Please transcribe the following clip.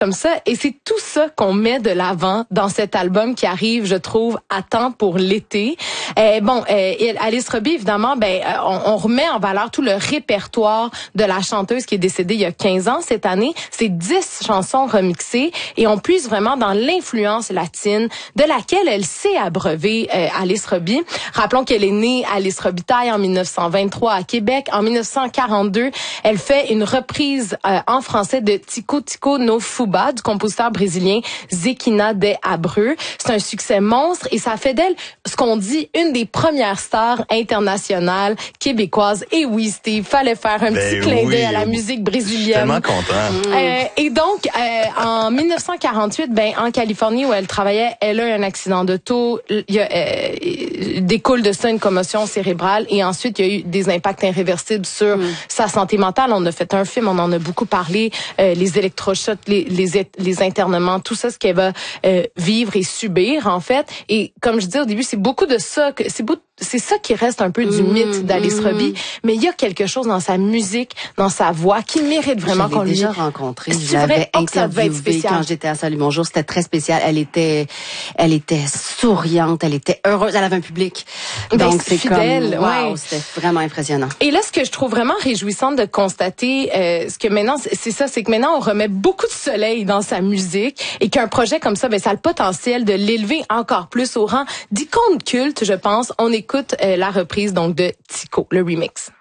comme ça, et c'est tout ça qu'on met de l'avant dans cet album qui arrive, je trouve, à temps pour l'été. Alice Robbie, évidemment, on remet en valeur tout le répertoire de la chanteuse qui est décédée il y a 15 ans cette année. C'est 10 chansons remixées et on puise vraiment dans l'influence latine de laquelle elle s'est abreuvée, Alice Robbie. Rappelons qu'elle est née Alice Robitaille en 1923 à Québec. En 1942, elle fait une reprise en français de Tico Tico no Fuba du compositeur brésilien Zequina de Abreu. C'est un succès monstre et ça fait d'elle ce qu'on dit une des premières stars internationales québécoises. Et oui, Steve, fallait faire un petit clin d'œil à la musique brésilienne. Je suis tellement content. Et donc, en 1948, en Californie où elle travaillait, elle a un accident d'auto. Découle de ça une commotion cérébrale et ensuite il y a eu des impacts irréversibles sur sa santé mentale. On a fait un film, on en a beaucoup parlé, les électrochocs, les internements, tout ça, ce qu'elle va vivre et subir en fait. Et comme je disais au début, c'est beaucoup de ça, c'est ça qui reste un peu du mythe d'Alice Robbie. Mais il y a quelque chose dans sa musique, dans sa voix, qui mérite vraiment qu'on lui... Je l'ai déjà rencontrée. Je l'avais interviewée quand j'étais à Salut Bonjour. C'était très spécial. Elle était souriante, elle était heureuse. Elle avait un public. Donc c'est fidèle. Wow, c'était vraiment impressionnant. Et là, ce que je trouve vraiment réjouissant de constater, ce que maintenant, c'est que maintenant on remet beaucoup de soleil dans sa musique et qu'un projet comme ça, ça a le potentiel de l'élever encore plus au rang d'icône culte, je pense. On écoute la reprise donc de Tico, le remix.